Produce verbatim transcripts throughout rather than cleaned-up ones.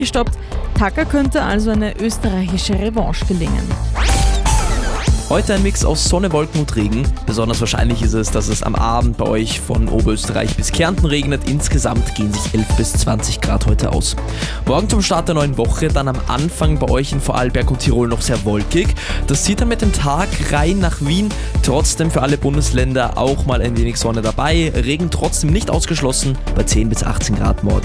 gestoppt. Tucker könnte also eine österreichische Revanche gelingen. Heute ein Mix aus Sonne, Wolken und Regen. Besonders wahrscheinlich ist es, dass es am Abend bei euch von Oberösterreich bis Kärnten regnet. Insgesamt gehen sich elf bis zwanzig Grad heute aus. Morgen zum Start der neuen Woche, dann am Anfang bei euch in Vorarlberg und Tirol noch sehr wolkig. Das zieht dann mit dem Tag rein nach Wien. Trotzdem für alle Bundesländer auch mal ein wenig Sonne dabei. Regen trotzdem nicht ausgeschlossen bei zehn bis achtzehn Grad morgen.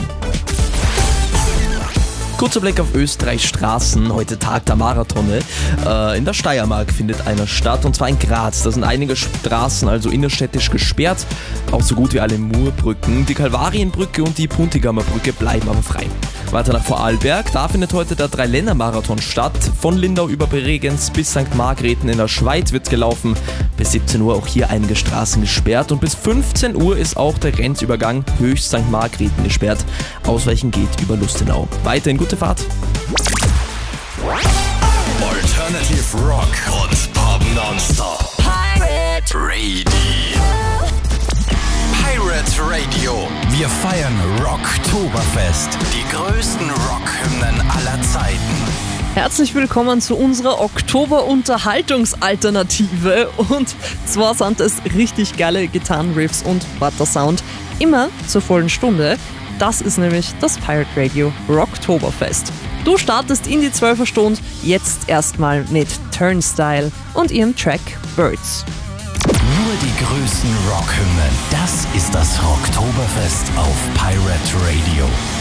Kurzer Blick auf Österreichs Straßen, heute Tag der Marathone. Äh, in der Steiermark findet einer statt, und zwar in Graz. Da sind einige Straßen also innerstädtisch gesperrt, auch so gut wie alle Murbrücken. Die Kalvarienbrücke und die Puntigamer Brücke bleiben aber frei. Weiter nach Vorarlberg, da findet heute der Dreilänner-Marathon statt. Von Lindau über Bregenz bis Sankt Margrethen in der Schweiz wird gelaufen. Bis siebzehn Uhr auch hier einige Straßen gesperrt, und bis fünfzehn Uhr ist auch der Grenzübergang Höchst Sankt Margrethen gesperrt. Ausweichen geht über Lustenau. Weiterhin gute Fahrt. Alternative Rock und Pop Nonstop. Pirate Radio. Pirate Radio. Wir feiern Rocktoberfest. Die größten Rockhymnen aller Zeiten. Herzlich willkommen zu unserer Oktober-Unterhaltungsalternative. Und zwar sind es richtig geile Gitarrenriffs und Butter-Sound. Immer zur vollen Stunde. Das ist nämlich das Pirate Radio Rocktoberfest. Du startest in die zwölfer Stunde jetzt erstmal mit Turnstile und ihrem Track Birds. Nur die größten Rockhymnen. Das ist das Rocktoberfest auf Pirate Radio.